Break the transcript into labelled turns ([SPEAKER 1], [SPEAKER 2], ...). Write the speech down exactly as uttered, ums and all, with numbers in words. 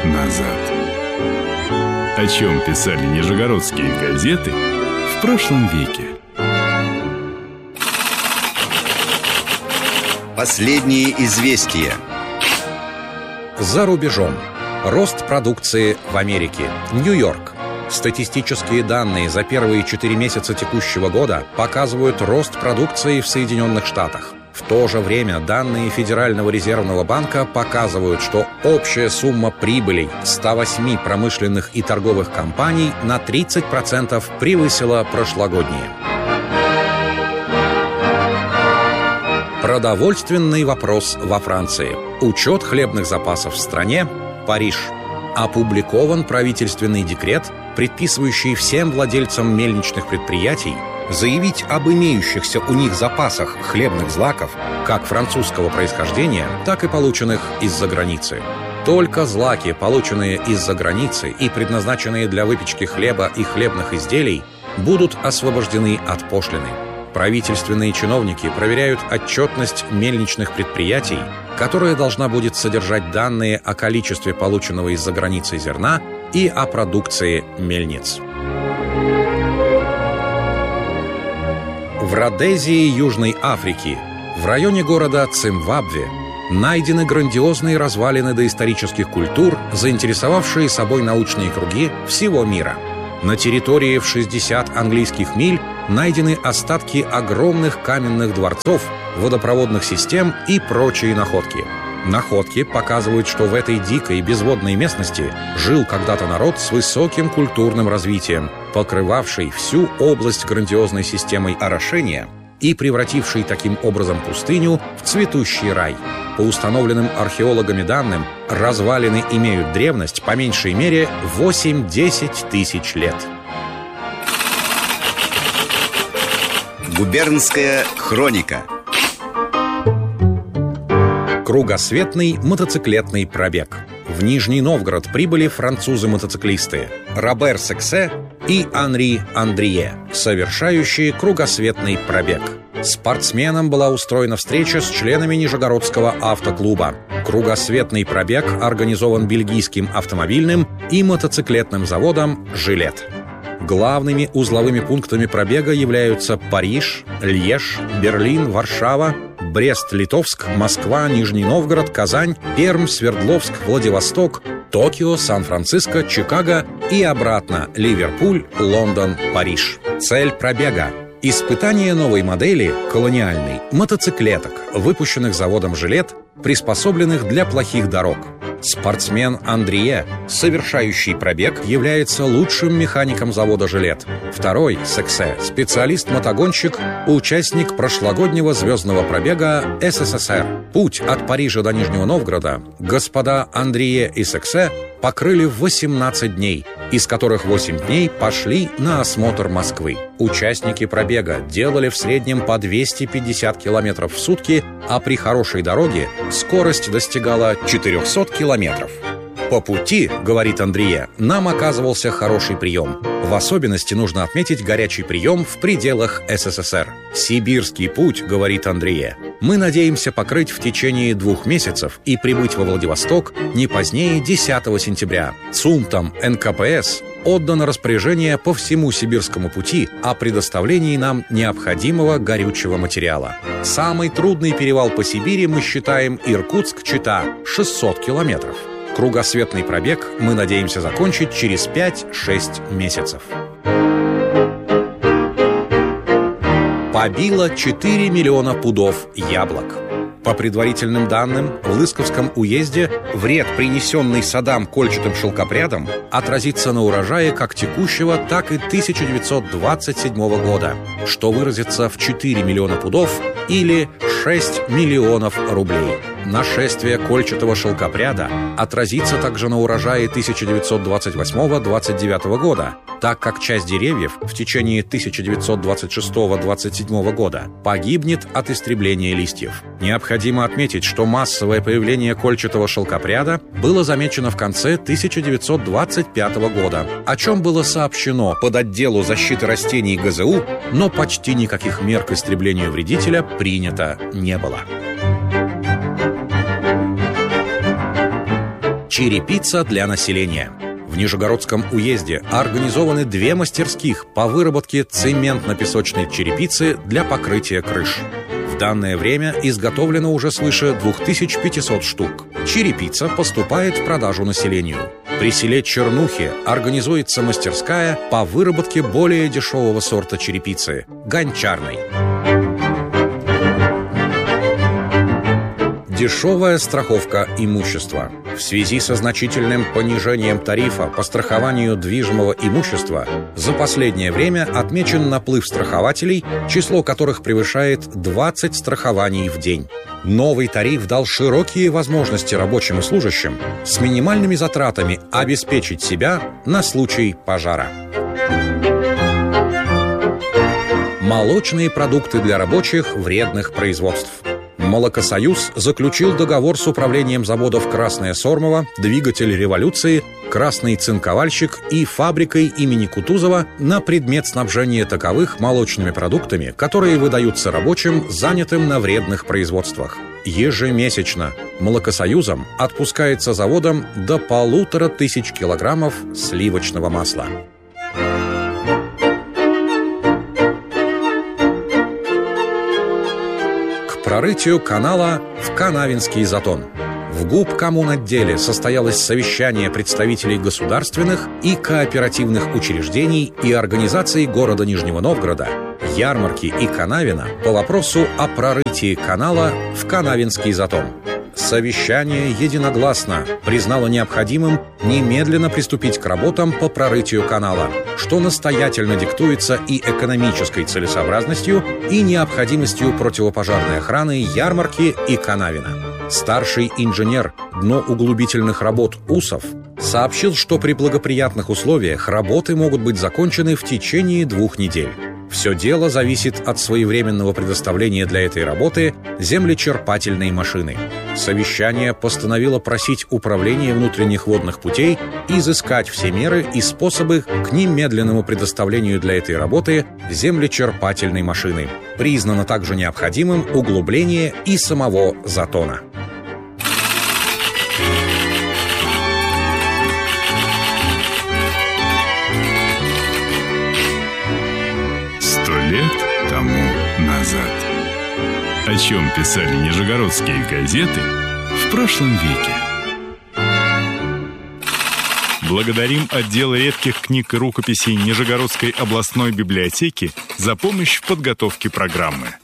[SPEAKER 1] назад. О чем писали нижегородские газеты в прошлом веке.
[SPEAKER 2] Последние известия.
[SPEAKER 3] За рубежом. Рост продукции в Америке. Нью-Йорк. Статистические данные за первые четыре месяца текущего года показывают рост продукции в Соединенных Штатах. В то же время данные Федерального резервного банка показывают, что общая сумма прибылей ста восьми промышленных и торговых компаний на тридцать процентов превысила прошлогодние. Продовольственный вопрос во Франции. Учет хлебных запасов в стране. Париж. Опубликован правительственный декрет, предписывающий всем владельцам мельничных предприятий заявить об имеющихся у них запасах хлебных злаков как французского происхождения, так и полученных из-за границы. Только злаки, полученные из-за границы и предназначенные для выпечки хлеба и хлебных изделий, будут освобождены от пошлины. Правительственные чиновники проверяют отчетность мельничных предприятий, которая должна будет содержать данные о количестве полученного из-за границы зерна и о продукции мельниц. В Родезии Южной Африки, в районе города Цимбабве, найдены грандиозные развалины доисторических культур, заинтересовавшие собой научные круги всего мира. На территории в шестьдесят английских миль найдены остатки огромных каменных дворцов, водопроводных систем и прочие находки. Находки показывают, что в этой дикой безводной местности жил когда-то народ с высоким культурным развитием, покрывавший всю область грандиозной системой орошения и превративший таким образом пустыню в цветущий рай. По установленным археологами данным, развалины имеют древность по меньшей мере восемь-десять тысяч лет.
[SPEAKER 2] Губернская хроника.
[SPEAKER 3] Кругосветный мотоциклетный пробег. В Нижний Новгород прибыли французы-мотоциклисты Робер Сексе и Анри Андрие, совершающие кругосветный пробег. Спортсменам была устроена встреча с членами Нижегородского автоклуба. Кругосветный пробег организован бельгийским автомобильным и мотоциклетным заводом «Жилет». Главными узловыми пунктами пробега являются Париж, Льеж, Берлин, Варшава, Брест-Литовск, Москва, Нижний Новгород, Казань, Пермь, Свердловск, Владивосток, Токио, Сан-Франциско, Чикаго и обратно Ливерпуль, Лондон, Париж. Цель пробега – испытание новой модели, колониальной, мотоциклеток, выпущенных заводом «Жилет», приспособленных для плохих дорог. Спортсмен Андрие, совершающий пробег, является лучшим механиком завода «Жилет». Второй, Сексе, специалист-мотогонщик, участник прошлогоднего звездного пробега СССР. Путь от Парижа до Нижнего Новгорода господа Андрие и Сексе покрыли в восемнадцать дней, из которых восемь дней пошли на осмотр Москвы. Участники пробега делали в среднем по двести пятьдесят километров в сутки, а при хорошей дороге скорость достигала четыреста километров. По пути, говорит Андрие, нам оказывался хороший прием. В особенности нужно отметить горячий прием в пределах СССР. Сибирский путь, говорит Андрие, мы надеемся покрыть в течение двух месяцев и прибыть во Владивосток не позднее десятого сентября. ЦУМТом эн ка пэ эс отдано распоряжение по всему сибирскому пути о предоставлении нам необходимого горючего материала. Самый трудный перевал по Сибири мы считаем Иркутск-Чита – шестьсот километров. Кругосветный пробег мы надеемся закончить через пять-шесть месяцев. Побило четыре миллиона пудов яблок. По предварительным данным, в Лысковском уезде вред, принесенный садам кольчатым шелкопрядом, отразится на урожае как текущего, так и тысяча девятьсот двадцать седьмого года, что выразится в четыре миллиона пудов или шесть миллионов рублей. Нашествие кольчатого шелкопряда отразится также на урожае тысяча девятьсот двадцать восьмого — двадцать девятого года, так как часть деревьев в течение тысяча девятьсот двадцать шестого — двадцать седьмого года погибнет от истребления листьев. Необходимо отметить, что массовое появление кольчатого шелкопряда было замечено в конце тысяча девятьсот двадцать пятого года, о чем было сообщено под отделу защиты растений гэ зэ у, но почти никаких мер к истреблению вредителя принято не было. Черепица для населения. В Нижегородском уезде организованы две мастерских по выработке цементно-песочной черепицы для покрытия крыш. В данное время изготовлено уже свыше две тысячи пятьсот штук. Черепица поступает в продажу населению. При селе Чернухи организуется мастерская по выработке более дешевого сорта черепицы – гончарной. Дешевая страховка имущества. В связи со значительным понижением тарифа по страхованию движимого имущества за последнее время отмечен наплыв страхователей, число которых превышает двадцать страхований в день. Новый тариф дал широкие возможности рабочим и служащим с минимальными затратами обеспечить себя на случай пожара. Молочные продукты для рабочих вредных производств. Молокосоюз заключил договор с управлением заводов «Красная Сормова», «Двигатель революции», «Красный цинковальщик» и фабрикой имени Кутузова на предмет снабжения таковых молочными продуктами, которые выдаются рабочим, занятым на вредных производствах. Ежемесячно Молокосоюзом отпускается заводам до полутора тысяч килограммов сливочного масла. Прорытию канала в Канавинский затон. В губкоммунотделе состоялось совещание представителей государственных и кооперативных учреждений и организаций города Нижнего Новгорода, Ярмарки и Канавина по вопросу о прорытии канала в Канавинский затон. Совещание единогласно признало необходимым немедленно приступить к работам по прорытию канала, что настоятельно диктуется и экономической целесообразностью, и необходимостью противопожарной охраны Ярмарки и Канавина. Старший инженер дноуглубительных работ УСов сообщил, что при благоприятных условиях работы могут быть закончены в течение двух недель. Все дело зависит от своевременного предоставления для этой работы землечерпательной машины. Совещание постановило просить Управление внутренних водных путей изыскать все меры и способы к немедленному предоставлению для этой работы землечерпательной машины. Признано также необходимым углубление и самого затона.
[SPEAKER 1] Лет тому назад. О чем писали нижегородские газеты в прошлом веке. Благодарим отдел редких книг и рукописей Нижегородской областной библиотеки за помощь в подготовке программы.